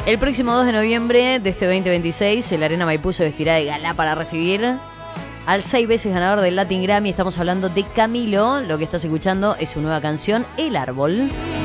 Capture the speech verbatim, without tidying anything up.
El próximo dos de noviembre de este veinte veintiséis, el Arena Maipú se vestirá de gala para recibir al seis veces ganador del Latin Grammy. Estamos hablando de Camilo. Lo que estás escuchando es su nueva canción, El Árbol.